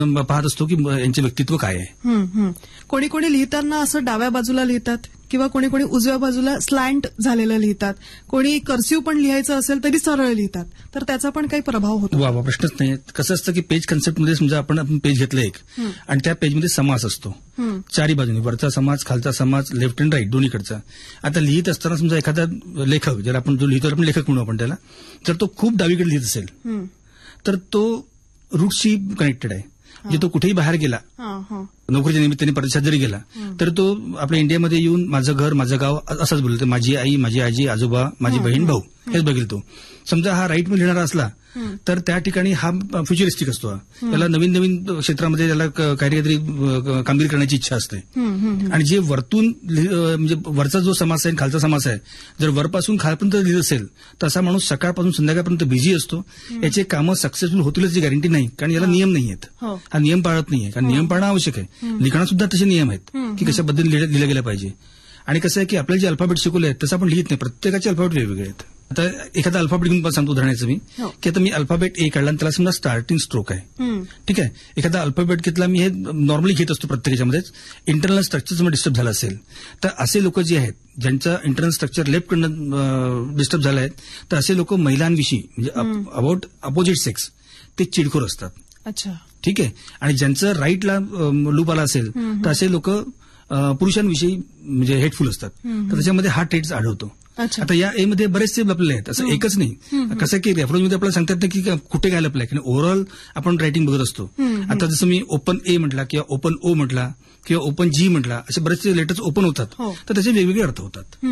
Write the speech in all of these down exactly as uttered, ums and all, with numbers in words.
पाहत असतो की यांचे व्यक्तित्व काय आहे. कोणी कोणी लिहिताना असं डाव्या बाजूला लिहितात किंवा कोणी कोणी उजव्या बाजूला स्लॅन्ट झालेलं लिहितात, कोणी कर्सिव्ह पण लिहायचं असेल तरी सरळ लिहितात, तर त्याचा पण काही प्रभाव होतो. वा वा प्रश्नच नाही. कसं असतं की पेज कन्सेप्टमध्ये समजा आपण आपण पेज घेतलं एक आणि त्या पेजमध्ये समास असतो चारी बाजूने, वरचा समाज, खालचा समाज, लेफ्ट अँड राईट दोन्हीकडचा. आता लिहित असताना समजा एखादा लेखक, ज्याला आपण जो लिहितो आपण लेखक म्हणू आपण त्याला, जर तो खूप डावीकडे लिहित असेल तर तो रूटशी कनेक्टेड आहे. म्हणजे तो कुठेही बाहेर गेला, नोकरीच्या निमित्ताने परदेशात जरी गेला तर तो आपल्या इंडियामध्ये येऊन माझं घर, माझं गाव असंच बोलतो. माझी आई, माझी आजी, आजोबा, माझी बहीण, भाऊ हेच बघेल तो. समजा हा राईट मध्ये लिहिणारा असला तर त्या ठिकाणी हा फ्युचरिस्टिक असतो. त्याला नवीन नवीन क्षेत्रामध्ये त्याला काहीतरी कामगिरी करण्याची इच्छा असते. आणि जे वरतून म्हणजे वरचा जो समास आहे, खालचा समास आहे, जर वरपासून खालपर्यंत लिहित असेल तर असा माणूस सकाळपासून संध्याकाळपर्यंत बिझी असतो. याचे कामं सक्सेसफुल होतीलच याची गॅरंटी नाही, कारण याला नियम नाही आहेत. हा नियम पाळत नाहीये, कारण नियम पाळणं आवश्यक आहे. लिखाणात सुद्धा तसे नियम आहेत की कशा पद्धतीने लिहिलं गेलं पाहिजे. आणि कसं आहे की आपल्याला जे अल्फाबेट शिकवले आहेत तसं आपण लिहित नाही. प्रत्येकाचे अल्फाबेट वेगवेगळे आहेत. आता एखादा अल्फाबेट घेऊन सांगतो उदाहरणाचं मी, की आता मी अल्फाबेट ए काढला आणि त्याला समजा स्टार्टिंग स्ट्रोक आहे, ठीक आहे. एखादा अल्फाबेट घेतला मी, हे नॉर्मली घेत असतो प्रत्येकाच्यामध्येच. इंटरनल स्ट्रक्चर डिस्टर्ब झालं असेल तर असे लोक जे आहेत ज्यांचं इंटरनल स्ट्रक्चर लेफ्टकडनं डिस्टर्ब झालं आहे, तर असे लोक महिलांविषयी म्हणजे अबाउट अपोजिट सेक्स ते चिडखोर असतात. अच्छा, ठीक आहे. आणि ज्यांचं राईटला लूप आला असेल तर असे लोक पुरुषांविषयी म्हणजे हेटफुल असतात. तर त्याच्यामध्ये हा ट्रेट्स आढळतो. आता या ए मध्ये बरेचसे लपले आहेत, असं एकच नाही. कसं की रेफरन्समध्ये आपल्याला सांगतात ना की कुठे काय लपलंय, की ओव्हरऑल आपण रायटिंग बघत असतो. आता जसं मी ओपन ए म्हटला किंवा ओपन ओ म्हटला किंवा ओपन जी म्हटला, असे बरेचसे लेटर्स ओपन होतात, तर त्याचे वेगवेगळे अर्थ होतात.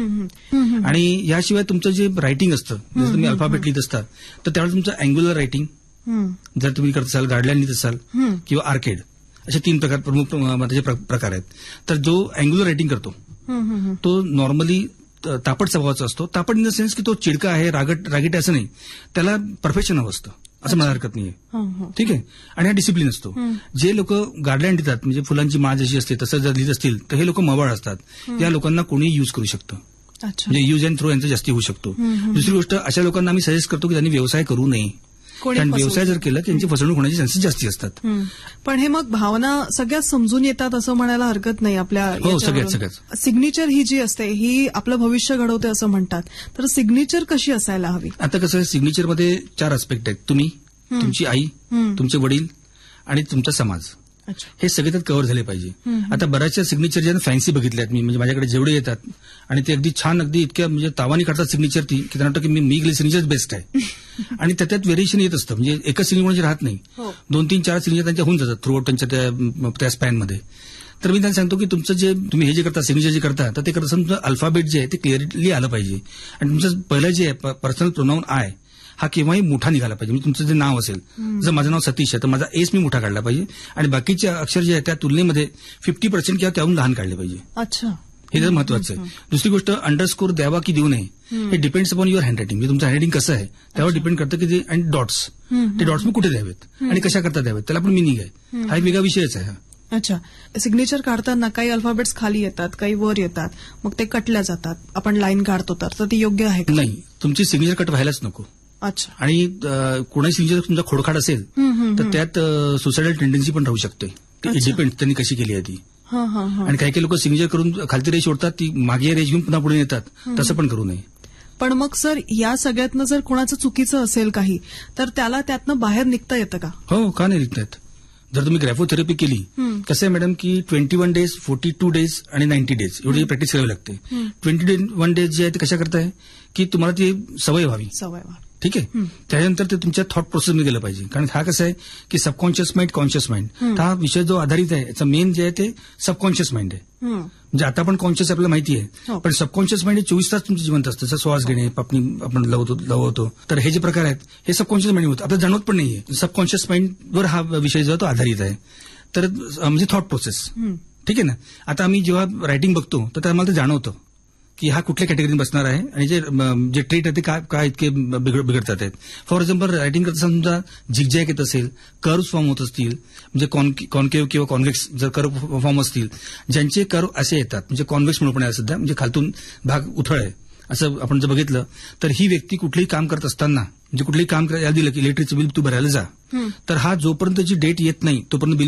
आणि याशिवाय तुमचं जे रायटिंग असतं, जसं तुम्ही अल्फाबेट लिहित असतात तर त्यावेळेस तुमचं अँग्युलर रायटिंग जर तुम्ही करत असाल, गार्डलाईन लिहित असाल किंवा आर्केड, असे तीन प्रकार प्रमुख त्याचे प्रकार आहेत. तर जो अँग्युलर रायटिंग करतो तो नॉर्मली तापट स्वभावाचा असतो. तापट इन द सेन्स की तो चिडका आहे, रागट रागीट असं नाही, त्याला परफेक्शन हवं असतं, असं मला हरकत नाहीये. ठीक आहे. आणि हा डिसिप्लिन असतो. जे लोक गार्डलाईन लिहितात म्हणजे फुलांची माळ जशी असते तसं जर लिहित असतील तर हे लोक मवाळ असतात. या लोकांना कोणी युज करू शकतं, म्हणजे युज अँड थ्रो यांचा जास्ती होऊ शकतो. दुसरी गोष्ट, अशा लोकांना आम्ही सजेस्ट करतो की त्यांनी व्यवसाय करू नये, कारण व्यवसाय जर केला की त्यांची फसवणूक होण्याचे चान्सेस जास्ती असतात. पण हे मग भावना सगळ्यात समजून येतात असं म्हणायला हरकत नाही. आपल्या हो, सगळ्यात सगळ्यात सिग्नेचर ही जी असते ही आपलं भविष्य घडवते असं म्हणतात, तर सिग्नेचर कशी असायला हवी? आता कसं आहे, सिग्नेचरमध्ये चार आस्पेक्ट आहेत. तुम्ही, तुमची आई, तुमचे वडील आणि तुमचा समाज, हे सगळे त्यात कव्हर झाले पाहिजे. आता बऱ्याचशा सिग्नेचर ज्या फॅन्सी बघितल्या आहेत मी, म्हणजे माझ्याकडे जेवढे येतात आणि ते अगदी छान, अगदी इतक्या म्हणजे तावानी काढतात सिग्नेचर ती, की त्यांना वाटतं की मी मी गेली सिग्नेचर बेस्ट आहे. आणि त्यात व्हेरिएशन येत असतं, म्हणजे एकच सिग्नेचर राहत नाही, दोन तीन चार सिग्नेचर त्यांच्या होऊन जातात थ्रू आउट त्यांच्या त्या स्पॅनमध्ये. तर मी त्यांना सांगतो की तुमचं जे तुम्ही हे जे करता, सिग्नेचर जे करता, तर ते करत असताना तुमचं अल्फाबेट जे आहे ते क्लिअरली आलं पाहिजे. आणि तुमचं पहिलं जे आहे पर्सनल प्रोनाऊन आय हा केव्हाही मोठा निघाला पाहिजे. म्हणजे तुमचं जे नाव असेल, जर माझं नाव सतीश आहे तर माझा एस मी मोठा काढला पाहिजे आणि बाकीचे अक्षर जे आहे त्या तुलनेमध्ये फिफ्टी पर्सेंट किंवा त्याहून लहान काढले पाहिजे. अच्छा, हे जर महत्वाचं आहे. दुसरी गोष्ट, अंडरस्कोर द्यावा की देऊ नये हे डिपेंड्स अपॉन युअर हँडरायटिंग. म्हणजे तुमचं हँडरायटिंग कसं आहे त्यावर डिपेंड करतं की ते. आणि डॉट्स, ते डॉट्स मग कुठे द्यावेत आणि कशा करता द्यावेत त्याला पण मिनिंग आहे. हा एक वेगळा विषयच आहे. अच्छा, सिग्नेचर काढताना काही अल्फाबेट्स खाली येतात, काही वर येतात, मग ते कटल्या जातात. आपण लाईन काढतो तर ती योग्य आहे का? नाही, तुमची सिग्नेचर कट व्हायलाच नको. अच्छा. आणि कोणाची सिग्नेचर तुमचा खोडखाड असेल तर त्यात सुसायडल टेंडन्सी पण राहू शकते. डिपेंड त्यांनी कशी केली आहे ती. आणि काही काही लोक सिग्नेचर करून खालती रेष ओढतात, ती मागे रेष घेऊन पुन्हा पुढे येतात, तसं पण करू नये. पण मग सर, या सगळ्यातनं जर कोणाचं चुकीचं असेल काही, तर त्याला त्यातनं बाहेर निघता येतं का? हो, का नाही निघतात. जर तुम्ही ग्रॅफोथेरपी केली, कसं आहे मॅडम की twenty one days forty two days आणि नाईन्टी डेज एवढी प्रॅक्टिस करावी लागते. ट्वेंटी वन डेज जे आहे ते कशा करताय की तुम्हाला ती सवय व्हावी. सवय व्हावी, ठीक आहे. त्याच्यानंतर ते तुमच्या थॉट प्रोसेसमध्ये गेलं पाहिजे. कारण हा कसं आहे की सबकॉन्शियस माइंड, कॉन्शियस माइंड हा विषय जो आधारित आहे याचा मेन जे आहे ते सबकॉन्शियस माइंड आहे. म्हणजे आता पण कॉन्शियस आपल्याला माहिती आहे, पण सबकॉन्शियस माइंड हे चोवीस तास तुमचं जिवंत असतं. जसं श्वास घेणे, पापणी आपण लवतो लवतो तर हे जे प्रकार आहेत हे सबकॉन्शियस माइंड होतं, आपल्याला जाणवत पण नाहीये. सबकॉन्शियस माइंडवर हा विषय जो तो आधारित आहे. तर म्हणजे थॉट प्रोसेस, ठीक आहे ना. आता आम्ही जेव्हा रायटिंग बघतो तर आम्हाला ते जाणवतं की हा कुठल्या कॅटेगरीत बसणार आहे आणि जे जे ट्रेट आहे ते काय काय इतके बिघडतात आहेत. फॉर एक्झाम्पल, रायटिंग करत समजा झिगझॅग येत असेल, कर्व फॉर्म होत असतील, म्हणजे कॉन्केव्ह किंवा कॉन्व्हेक्स जर कर्व फॉर्म असतील, ज्यांचे कर्व असे येतात, म्हणजे कॉन्व्हेक्स म्हणून पण आहे सध्या, म्हणजे खालतून भाग उथळ आहे असं आपण जर बघितलं तर ही व्यक्ती कुठलंही काम करत असताना म्हणजे कुठलंही काम करायला दिलं की इलेक्ट्रिकचं बिल तू भरायला जा तर हा जोपर्यंत जी डेट येत नाही तोपर्यंत बिल